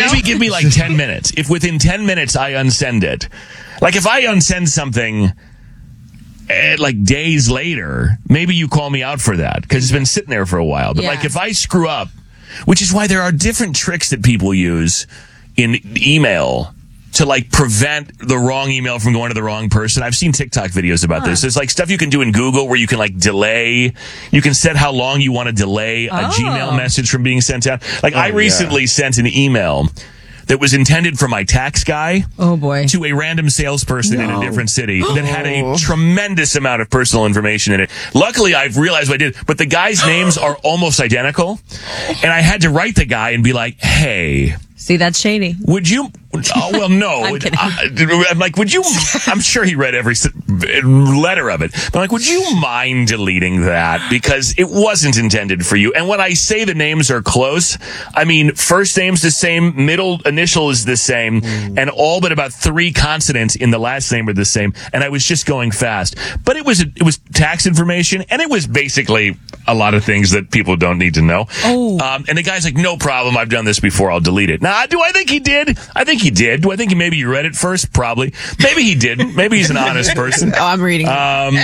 maybe give me like 10 minutes. If within 10 minutes I unsend it, like if I unsend something like days later, maybe you call me out for that because it's been sitting there for a while. But like if I screw up, which is why there are different tricks that people use in email to like prevent the wrong email from going to the wrong person. I've seen TikTok videos about this. There's like stuff you can do in Google where you can like delay. You can set how long you want to delay a Gmail message from being sent out. Like I recently sent an email that was intended for my tax guy to a random salesperson in a different city that had a tremendous amount of personal information in it. Luckily, I've realized what I did, but the guys' names are almost identical. And I had to write the guy and be like, hey... See, that's shady. Would you... Oh, well, no. I'm like, would you... I'm sure he read every letter of it. But I'm like, would you mind deleting that? Because it wasn't intended for you. And when I say the names are close, I mean, first name's the same, middle initial is the same, and all but about 3 consonants in the last name are the same. And I was just going fast. But it was tax information, and it was basically a lot of things that people don't need to know. And the guy's like, no problem. I've done this before. I'll delete it. Now, do I think he did? I think he did. Do I think maybe you read it first? Probably. Maybe he didn't. Maybe he's an honest person. I'm reading. Sorry.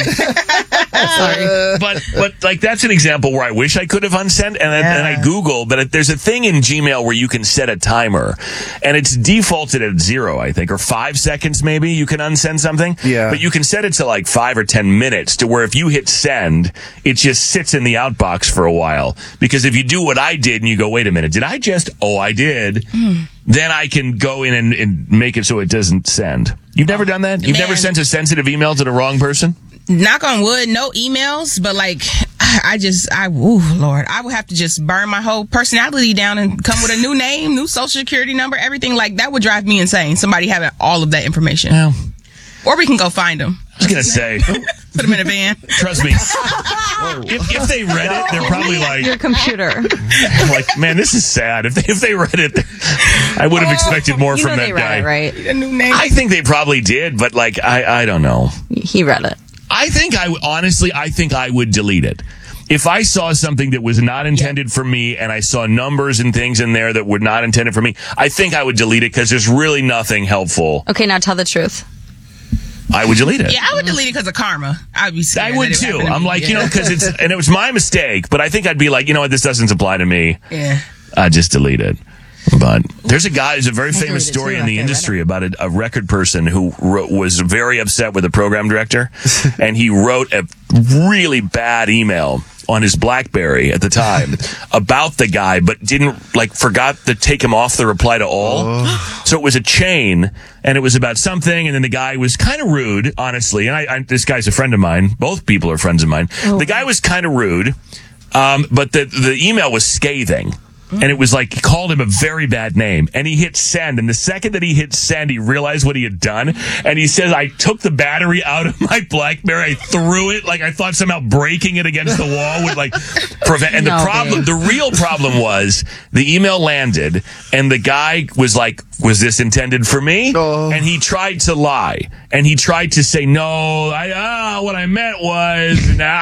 But like that's an example where I wish I could have unsent, and I Googled, but there's a thing in Gmail where you can set a timer, and it's defaulted at 0, I think, or 5 seconds maybe you can unsend something. Yeah. But you can set it to like 5 or 10 minutes to where if you hit send, it just sits in the outbox for a while. Because if you do what I did and you go, wait a minute, did I just? Oh, I did. Then I can go in and make it so it doesn't send. You've never done that? You've never sent a sensitive email to the wrong person? Knock on wood, no emails, but like, Lord, I would have to just burn my whole personality down and come with a new name, new social security number, everything. Like, that would drive me insane. Somebody having all of that information. Well, or we can go find them. I was going to say. Put them in a van. Trust me. If they read it, they're probably like... Your computer. Like, man, this is sad. If they read it, I would have expected more from that guy. It, right? A new name. I think they probably did, but like, I don't know. He read it. I think I would delete it. If I saw something that was not intended for me and I saw numbers and things in there that were not intended for me, I think I would delete it because there's really nothing helpful. Okay, now tell the truth. I would delete it. Yeah, I would delete it because of karma. I would too. I'm like, because it was my mistake, but I think I'd be like, you know what, this doesn't apply to me. Yeah. I'd just delete it. But there's a very famous story in the industry about a record person who was very upset with the program director, and he wrote a really bad email on his BlackBerry at the time about the guy, but forgot to take him off the reply to all. So it was a chain, and it was about something, and then the guy was kind of rude, honestly. And this guy's a friend of mine. Both people are friends of mine. The guy was kind of rude, but the email was scathing. And it was like, he called him a very bad name. And he hit send. And the second that he hit send, he realized what he had done. And he says, I took the battery out of my BlackBerry. I threw it. Like, I thought somehow breaking it against the wall would, like, prevent. And the real problem was the email landed. And the guy was like, was this intended for me? And he tried to lie. And he tried to say, no, what I meant was,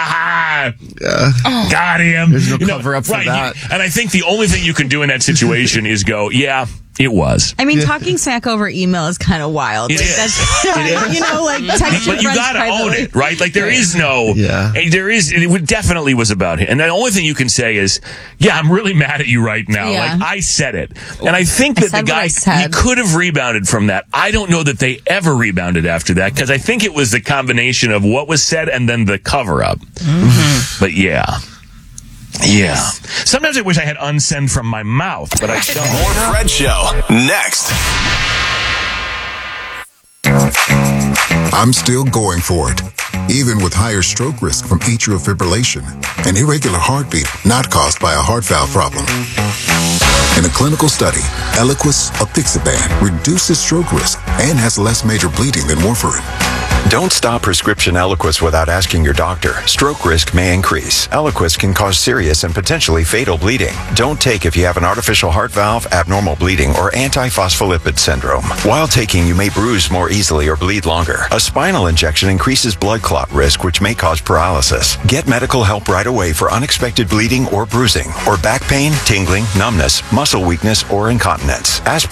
got him. There's no cover up for that. And I think the only thing you can do in that situation is go, yeah, it was. I mean, talking smack over email is kind of wild. It is. Text your but you got to own it, right? Like, there is no, it definitely was about him. And the only thing you can say is, yeah, I'm really mad at you right now. Yeah. Like, I said it. And I think that the guy, he could have rebounded from that. I don't know that they ever rebounded after that, because I think it was the combination of what was said and then the cover up. Mm-hmm. But yeah. Yeah. Sometimes I wish I had unsend from my mouth, but I don't. More Fred Show next. I'm still going for it, even with higher stroke risk from atrial fibrillation, an irregular heartbeat not caused by a heart valve problem. In a clinical study, Eliquis apixaban reduces stroke risk and has less major bleeding than warfarin. Don't stop prescription Eliquis without asking your doctor. Stroke risk may increase. Eliquis can cause serious and potentially fatal bleeding. Don't take if you have an artificial heart valve, abnormal bleeding, or antiphospholipid syndrome. While taking, you may bruise more easily or bleed longer. A spinal injection increases blood clot risk, which may cause paralysis. Get medical help right away for unexpected bleeding or bruising, or back pain, tingling, numbness, muscle weakness, or incontinence. Ask